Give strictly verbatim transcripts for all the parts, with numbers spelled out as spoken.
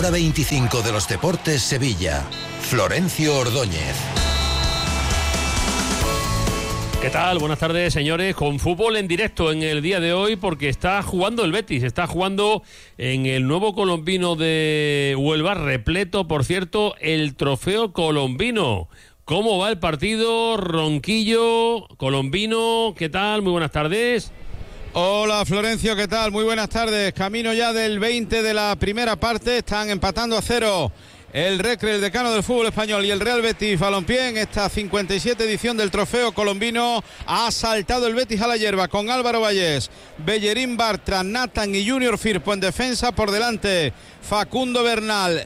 Hora veinticinco de los Deportes Sevilla. Florencio Ordóñez. ¿Qué tal? Buenas tardes, señores. Con fútbol en directo en el día de hoy, porque está jugando el Betis, está jugando en el nuevo Colombino de Huelva, repleto, por cierto, el trofeo Colombino. ¿Cómo va el partido? Ronquillo, Colombino, ¿qué tal? Muy buenas tardes. Hola Florencio, ¿qué tal? Muy buenas tardes. Camino ya del veinte de la primera parte, están empatando a cero el Recre, el decano del fútbol español, y el Real Betis Balompié en esta cincuenta y siete edición del trofeo Colombino. Ha saltado el Betis a la hierba con Álvaro Vallés, Bellerín Bartra, Nathan y Junior Firpo en defensa. Por delante Facundo Bernal,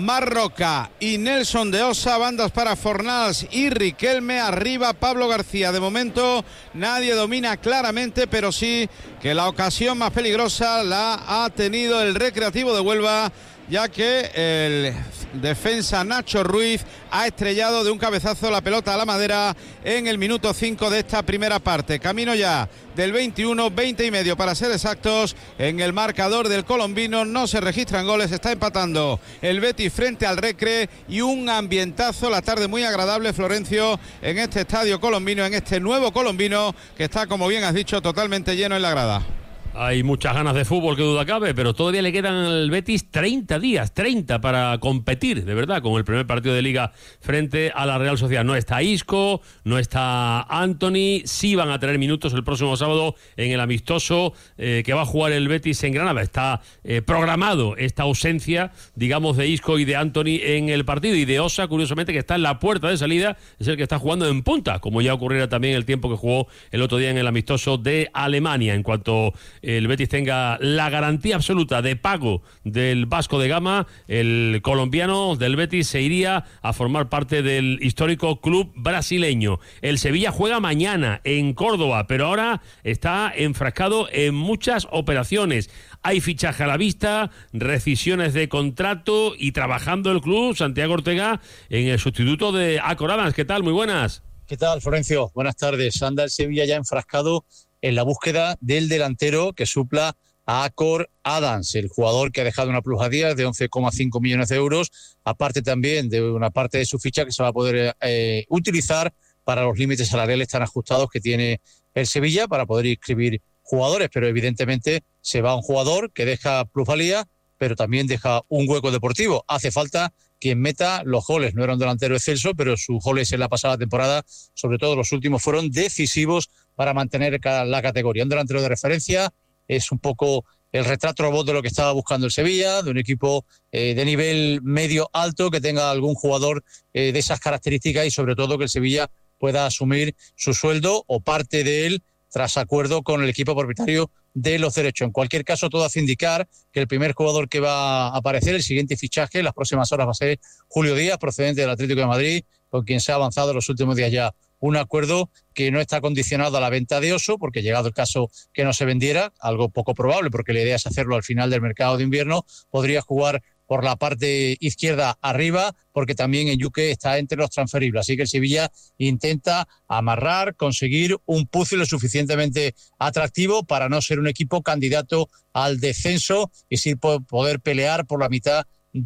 Marroca y Nelson de Osa, bandas para Fornals y Riquelme, arriba Pablo García. De momento nadie domina claramente, pero sí que la ocasión más peligrosa la ha tenido el Recreativo de Huelva, ya que el defensa Nacho Ruiz ha estrellado de un cabezazo la pelota a la madera en el minuto cinco de esta primera parte. Camino ya del veintiuno, veinte y medio para ser exactos, en el marcador del Colombino. No se registran goles, está empatando el Betis frente al Recre, y un ambientazo, la tarde muy agradable, Florencio, en este estadio Colombino, en este nuevo Colombino que está, como bien has dicho, totalmente lleno en la grada. Hay muchas ganas de fútbol, que duda cabe, pero todavía le quedan al Betis treinta días, treinta para competir, de verdad, con el primer partido de Liga frente a la Real Sociedad. No está Isco, no está Anthony, sí van a tener minutos el próximo sábado en el amistoso eh, que va a jugar el Betis en Granada. Está eh, programado esta ausencia, digamos, de Isco y de Anthony en el partido, y de Osa, curiosamente, que está en la puerta de salida, es el que está jugando en punta, como ya ocurriera también el tiempo que jugó el otro día en el amistoso de Alemania. En cuanto el Betis tenga la garantía absoluta de pago del Vasco de Gama, el colombiano del Betis se iría a formar parte del histórico club brasileño. El Sevilla juega mañana en Córdoba, pero ahora está enfrascado en muchas operaciones. Hay fichaje a la vista, rescisiones de contrato, y trabajando el club, Santiago Ortega, en el sustituto de Acor Adams. ¿Qué tal? Muy buenas. ¿Qué tal, Florencio? Buenas tardes. Anda el Sevilla ya enfrascado en la búsqueda del delantero que supla a Acor Adams, el jugador que ha dejado una plusvalía de once coma cinco millones de euros, aparte también de una parte de su ficha que se va a poder eh, utilizar para los límites salariales tan ajustados que tiene el Sevilla para poder inscribir jugadores, pero evidentemente se va un jugador que deja plusvalía, pero también deja un hueco deportivo. Hace falta quien meta los goles. No era un delantero excelso, pero sus goles en la pasada temporada, sobre todo los últimos, fueron decisivos para mantener la categoría. Un delantero de referencia, es un poco el retrato robot de lo que estaba buscando el Sevilla, de un equipo eh, de nivel medio-alto, que tenga algún jugador eh, de esas características, y sobre todo que el Sevilla pueda asumir su sueldo o parte de él tras acuerdo con el equipo propietario de los derechos. En cualquier caso, todo hace indicar que el primer jugador que va a aparecer, el siguiente fichaje en las próximas horas, va a ser Julio Díaz, procedente del Atlético de Madrid, con quien se ha avanzado en los últimos días ya un acuerdo que no está condicionado a la venta de Oso, porque llegado el caso que no se vendiera, algo poco probable porque la idea es hacerlo al final del mercado de invierno, podría jugar por la parte izquierda arriba, porque también en Yuque está entre los transferibles. Así que el Sevilla intenta amarrar, conseguir un puzzle suficientemente atractivo para no ser un equipo candidato al descenso y sí poder pelear por la mitad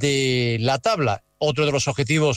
de la tabla. Otro de los objetivos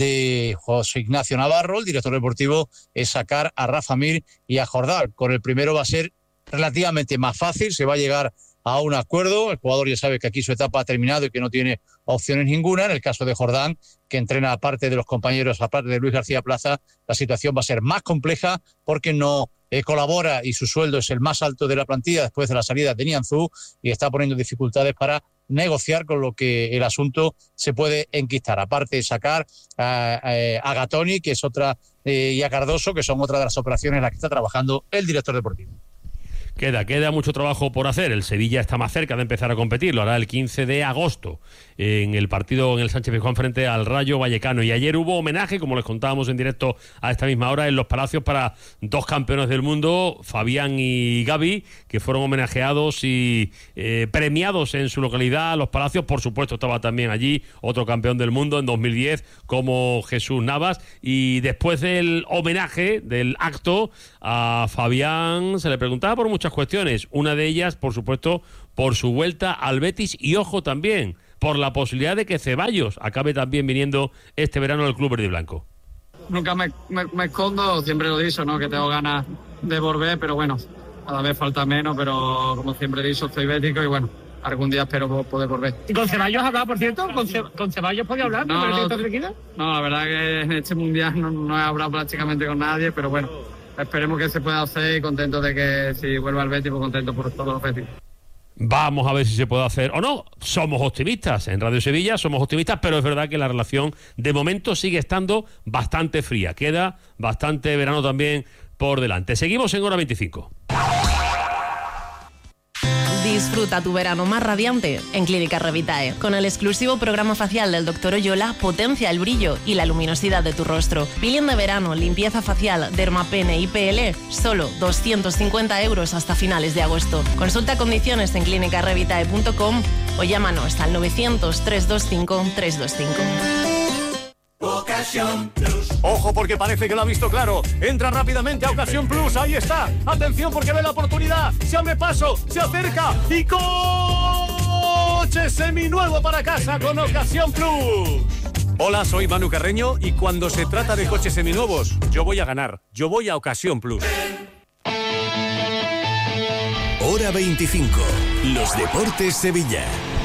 de José Ignacio Navarro, el director deportivo, es sacar a Rafa Mir y a Jordán. Con el primero va a ser relativamente más fácil, se va a llegar a un acuerdo. El jugador ya sabe que aquí su etapa ha terminado y que no tiene opciones ninguna. En el caso de Jordán, que entrena aparte de los compañeros, aparte de Luis García Plaza, la situación va a ser más compleja porque no eh, colabora y su sueldo es el más alto de la plantilla después de la salida de Nianzú, y está poniendo dificultades para negociar, con lo que el asunto se puede enquistar. Aparte de sacar a, a, a Gatoni, que es otra, eh, y a Cardoso, que son otras de las operaciones en las que está trabajando el director deportivo. Queda, queda mucho trabajo por hacer. El Sevilla está más cerca de empezar a competir. Lo hará el quince de agosto en el partido en el Sánchez-Pizjuán frente al Rayo Vallecano. Y ayer hubo homenaje, como les contábamos en directo a esta misma hora, en Los Palacios para dos campeones del mundo, Fabián y Gaby, que fueron homenajeados y eh, premiados en su localidad, Los Palacios. Por supuesto estaba también allí otro campeón del mundo en dos mil diez como Jesús Navas. Y después del homenaje, del acto, a Fabián se le preguntaba por muchas cuestiones. Una de ellas, por supuesto, por su vuelta al Betis, y ojo también, por la posibilidad de que Ceballos acabe también viniendo este verano al club verde y blanco. Nunca me, me, me escondo, siempre lo he dicho, ¿no? Que tengo ganas de volver, pero bueno, cada vez falta menos, pero como siempre he dicho, soy bético y bueno, algún día espero poder volver. ¿Y con Ceballos hablaba, por cierto? ¿Con, Ce- con Ceballos podía hablar? No, no, no, la verdad que en este mundial no, no he hablado prácticamente con nadie, pero bueno, esperemos que se pueda hacer y contento de que si vuelva al Betis, pues contento por todos los Betis. Vamos a ver si se puede hacer o no. Somos optimistas. En Radio Sevilla somos optimistas, pero es verdad que la relación de momento sigue estando bastante fría. Queda bastante verano también por delante. Seguimos en Hora veinticinco. Disfruta tu verano más radiante en Clínica Revitae. Con el exclusivo programa facial del doctor Oyola, potencia el brillo y la luminosidad de tu rostro. Peeling de verano, limpieza facial, dermapene y P L, solo doscientos cincuenta euros hasta finales de agosto. Consulta condiciones en clínica revitae punto com o llámanos al novecientos, trescientos veinticinco, trescientos veinticinco. Ocasión Plus. Ojo porque parece que lo ha visto claro. Entra rápidamente a Ocasión Plus. Ahí está. Atención porque ve la oportunidad. Se abre paso, se acerca y coche seminuevo para casa con Ocasión Plus. Hola, soy Manu Carreño y cuando se trata de coches seminuevos, yo voy a ganar. Yo voy a Ocasión Plus. Hora veinticinco. Los Deportes Sevilla.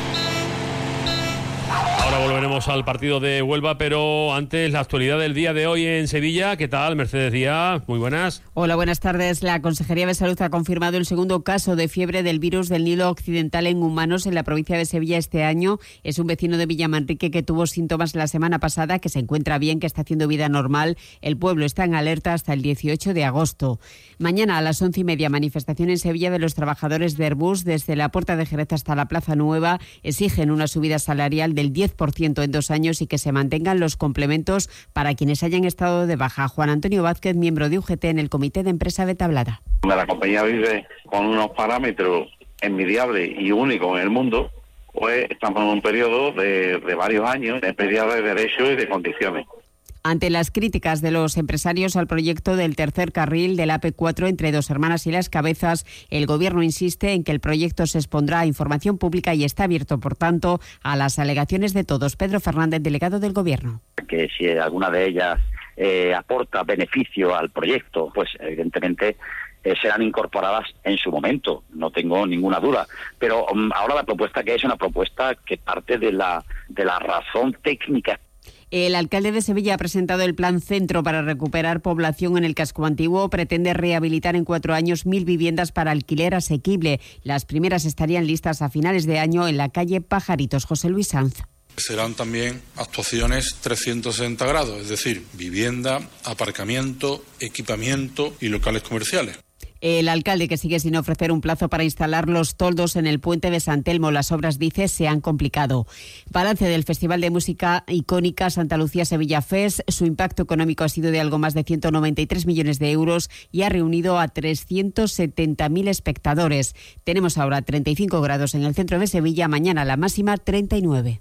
Ahora volveremos al partido de Huelva, pero antes la actualidad del día de hoy en Sevilla. ¿Qué tal, Mercedes Díaz? Muy buenas. Hola, buenas tardes. La Consejería de Salud ha confirmado el segundo caso de fiebre del virus del Nilo Occidental en humanos en la provincia de Sevilla este año. Es un vecino de Villamanrique que tuvo síntomas la semana pasada, que se encuentra bien, que está haciendo vida normal. El pueblo está en alerta hasta el dieciocho de agosto. Mañana a las once y media, manifestación en Sevilla de los trabajadores de Airbus. Desde la Puerta de Jerez hasta la Plaza Nueva exigen una subida salarial del diez por ciento en dos años y que se mantengan los complementos para quienes hayan estado de baja. Juan Antonio Vázquez, miembro de U G T en el Comité de Empresa de Tablada. La compañía vive con unos parámetros envidiables y únicos en el mundo, pues estamos en un periodo de, de varios años de pérdida de derechos y de condiciones. Ante las críticas de los empresarios al proyecto del tercer carril del A P cuatro entre Dos Hermanas y Las Cabezas, el Gobierno insiste en que el proyecto se expondrá a información pública y está abierto, por tanto, a las alegaciones de todos. Pedro Fernández, delegado del Gobierno. Que si alguna de ellas eh, aporta beneficio al proyecto, pues evidentemente eh, serán incorporadas en su momento, no tengo ninguna duda. Pero um, ahora la propuesta que es una propuesta que parte de la, de la razón técnica. El alcalde de Sevilla ha presentado el Plan Centro para recuperar población en el casco antiguo. Pretende rehabilitar en cuatro años mil viviendas para alquiler asequible. Las primeras estarían listas a finales de año en la calle Pajaritos. José Luis Sanz. Serán también actuaciones trescientos sesenta grados, es decir, vivienda, aparcamiento, equipamiento y locales comerciales. El alcalde, que sigue sin ofrecer un plazo para instalar los toldos en el puente de San Telmo. Las obras, dice, se han complicado. Balance del Festival de Música Icónica Santa Lucía Sevilla Fest. Su impacto económico ha sido de algo más de ciento noventa y tres millones de euros y ha reunido a trescientos setenta mil espectadores. Tenemos ahora treinta y cinco grados en el centro de Sevilla, mañana la máxima treinta y nueve.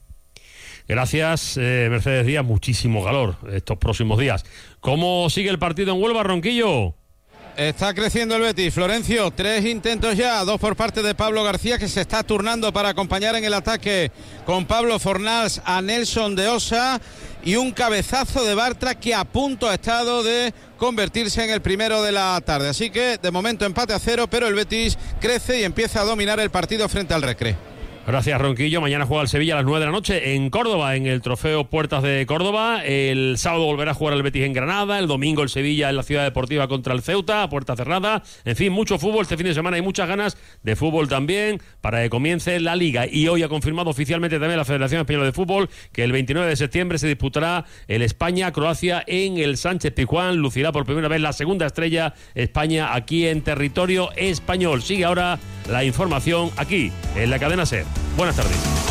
Gracias, eh, Mercedes Díaz. Muchísimo calor estos próximos días. ¿Cómo sigue el partido en Huelva, Ronquillo? Está creciendo el Betis. Florencio, tres intentos ya, dos por parte de Pablo García, que se está turnando para acompañar en el ataque con Pablo Fornals a Nelson de Osa, y un cabezazo de Bartra que a punto ha estado de convertirse en el primero de la tarde. Así que de momento empate a cero, pero el Betis crece y empieza a dominar el partido frente al Recre. Gracias, Ronquillo. Mañana juega el Sevilla a las nueve de la noche en Córdoba, en el Trofeo Puertas de Córdoba. El sábado volverá a jugar el Betis en Granada. El domingo el Sevilla en la Ciudad Deportiva contra el Ceuta, a puerta cerrada. En fin, mucho fútbol este fin de semana y muchas ganas de fútbol también para que comience la Liga. Y hoy ha confirmado oficialmente también la Federación Española de Fútbol que el veintinueve de septiembre se disputará el España-Croacia en el Sánchez Pizjuán. Lucirá por primera vez la segunda estrella España aquí en territorio español. Sigue ahora la información aquí en la cadena SER. Buenas tardes.